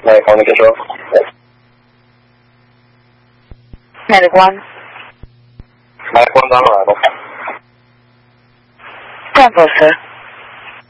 Medic 1, Medic 1. Medic 1 down arrival. 10-4, sir.